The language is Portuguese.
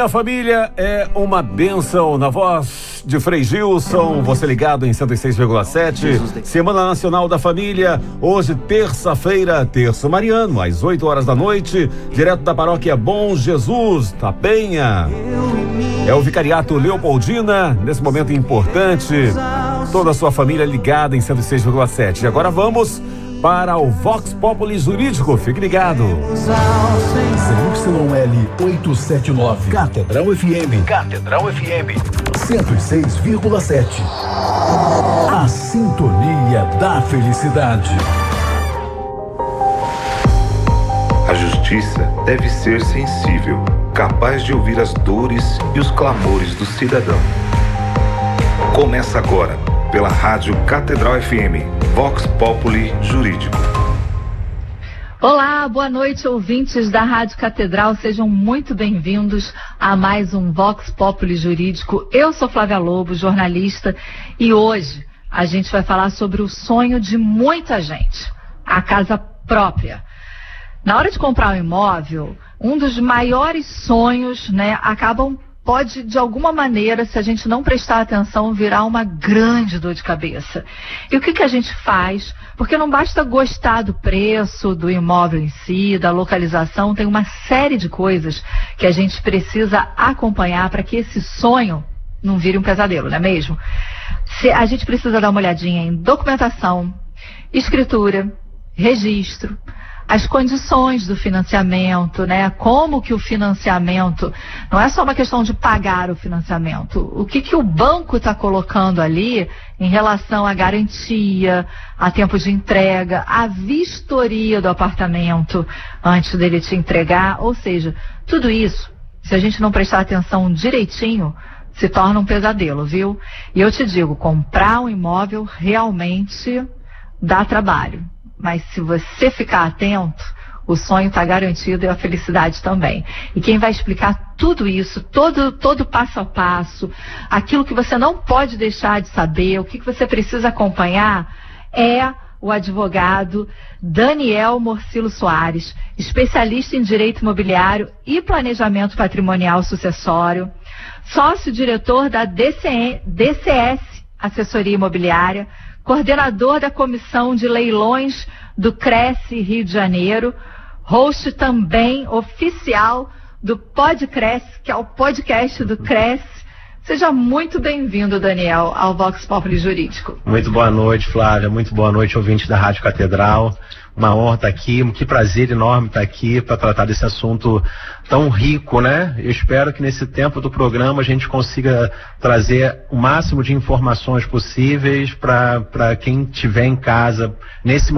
Minha família é uma bênção. Na voz de Frei Gilson, você ligado em 106,7. Semana Nacional da Família. Hoje, terça-feira, terço mariano, às 8 horas da noite, direto da paróquia Bom Jesus, da Penha. É o Vicariato Leopoldina, nesse momento importante. Toda a sua família ligada em 106,7. E agora vamos para o Vox Populi Jurídico. Fique ligado. CYL 879. Catedral FM. Catedral FM. 106,7. A sintonia da felicidade. A justiça deve ser sensível, capaz de ouvir as dores e os clamores do cidadão. Começa agora, pela Rádio Catedral FM, Vox Populi Jurídico. Olá, boa noite, ouvintes da Rádio Catedral, sejam muito bem-vindos a mais um Vox Populi Jurídico. Eu sou Flávia Lobo, jornalista, e hoje a gente vai falar sobre o sonho de muita gente, a casa própria. Na hora de comprar um imóvel, um dos maiores sonhos, pode, de alguma maneira, se a gente não prestar atenção, virar uma grande dor de cabeça. E o que a gente faz? Porque não basta gostar do preço, do imóvel em si, da localização, tem uma série de coisas que a gente precisa acompanhar para que esse sonho não vire um pesadelo, não é mesmo? A gente precisa dar uma olhadinha em documentação, escritura, registro, as condições do financiamento, Como que o financiamento, não é só uma questão de pagar o financiamento, o que o banco está colocando ali em relação à garantia, a tempo de entrega, a vistoria do apartamento antes dele te entregar, ou seja, tudo isso, se a gente não prestar atenção direitinho, se torna um pesadelo, viu? E eu te digo, comprar um imóvel realmente dá trabalho. Mas se você ficar atento, o sonho está garantido e a felicidade também. E quem vai explicar tudo isso, todo passo a passo, aquilo que você não pode deixar de saber, o que você precisa acompanhar, é o advogado Daniel Morcillo Soares, especialista em direito imobiliário e planejamento patrimonial sucessório, sócio-diretor da DCS Assessoria Imobiliária, coordenador da Comissão de Leilões do Cresce Rio de Janeiro, host também oficial do Podcresce, que é o podcast do Cresce. Seja muito bem-vindo, Daniel, ao Vox Populi Jurídico. Muito boa noite, Flávia. Muito boa noite, ouvintes da Rádio Catedral. Uma honra estar aqui, que prazer enorme estar aqui para tratar desse assunto tão rico, Eu espero que nesse tempo do programa a gente consiga trazer o máximo de informações possíveis para quem estiver em casa nesse